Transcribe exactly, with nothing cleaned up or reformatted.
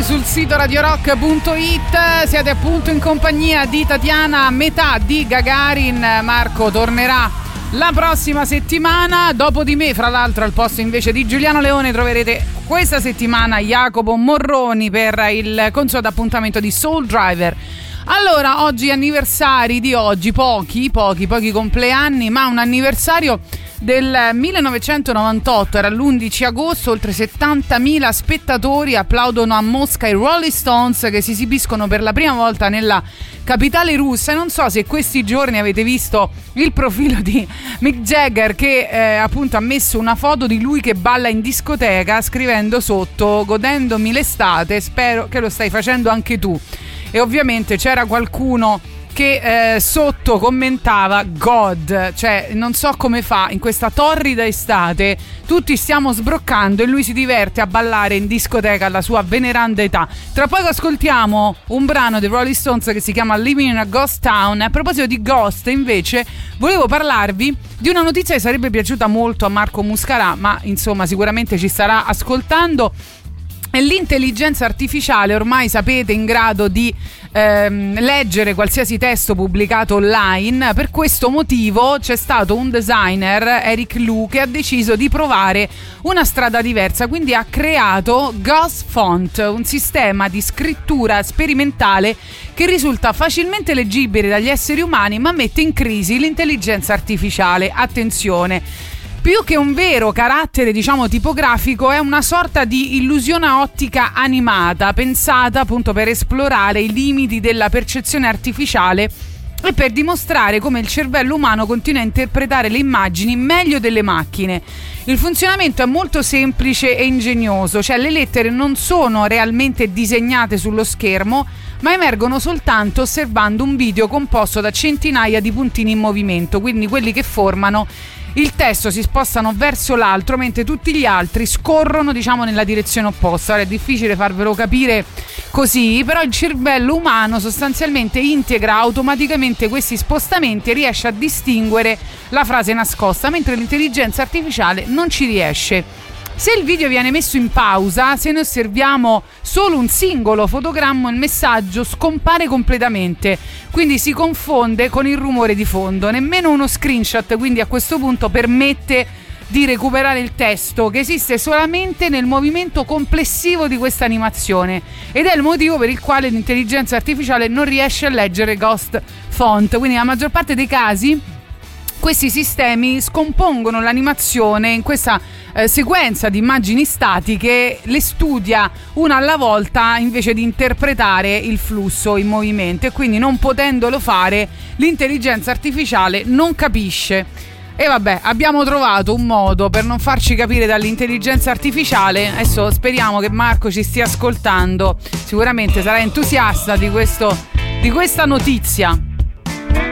sul sito radio rock punto it. Siete appunto in compagnia di Tatiana, metà di Gagarin. Marco tornerà la prossima settimana. Dopo di me, fra l'altro, al posto invece di Giuliano Leone troverete questa settimana Jacopo Morroni per il consueto appuntamento di Soul Driver. Allora, oggi anniversari di oggi, pochi, pochi, pochi compleanni, ma un anniversario del millenovecentonovantotto, era l'undici agosto, oltre settantamila spettatori applaudono a Mosca i Rolling Stones che si esibiscono per la prima volta nella capitale russa. E non so se questi giorni avete visto il profilo di Mick Jagger che eh, appunto ha messo una foto di lui che balla in discoteca scrivendo sotto: godendomi l'estate, spero che lo stai facendo anche tu. E ovviamente c'era qualcuno che eh, sotto commentava God, cioè non so come fa in questa torrida estate, tutti stiamo sbroccando e lui si diverte a ballare in discoteca alla sua veneranda età. Tra poco ascoltiamo un brano dei Rolling Stones che si chiama Living in a Ghost Town. A proposito di Ghost, invece, volevo parlarvi di una notizia che sarebbe piaciuta molto a Marco Muscarà, ma insomma sicuramente ci starà ascoltando. L'intelligenza artificiale, ormai sapete, in grado di ehm, leggere qualsiasi testo pubblicato online. Per questo motivo c'è stato un designer, Eric Lu, che ha deciso di provare una strada diversa, quindi ha creato Ghost Font, un sistema di scrittura sperimentale che risulta facilmente leggibile dagli esseri umani ma mette in crisi l'intelligenza artificiale. Attenzione! Più che un vero carattere, diciamo, tipografico, è una sorta di illusione ottica animata, pensata appunto per esplorare i limiti della percezione artificiale e per dimostrare come il cervello umano continua a interpretare le immagini meglio delle macchine. Il funzionamento è molto semplice e ingegnoso, cioè le lettere non sono realmente disegnate sullo schermo, ma emergono soltanto osservando un video composto da centinaia di puntini in movimento, quindi quelli che formano il testo si spostano verso l'altro mentre tutti gli altri scorrono, diciamo, nella direzione opposta. Ora è difficile farvelo capire così, però il cervello umano sostanzialmente integra automaticamente questi spostamenti e riesce a distinguere la frase nascosta, mentre l'intelligenza artificiale non ci riesce. Se il video viene messo in pausa, se ne osserviamo solo un singolo fotogramma, il messaggio scompare completamente, quindi si confonde con il rumore di fondo. Nemmeno uno screenshot, quindi, a questo punto permette di recuperare il testo, che esiste solamente nel movimento complessivo di questa animazione, ed è il motivo per il quale l'intelligenza artificiale non riesce a leggere Ghost Font. Quindi nella maggior parte dei casi questi sistemi scompongono l'animazione in questa eh, sequenza di immagini statiche, le studia una alla volta invece di interpretare il flusso in movimento, e quindi, non potendolo fare, l'intelligenza artificiale non capisce. E vabbè, abbiamo trovato un modo per non farci capire dall'intelligenza artificiale. Adesso speriamo che Marco ci stia ascoltando, sicuramente sarà entusiasta di questo, di questa notizia.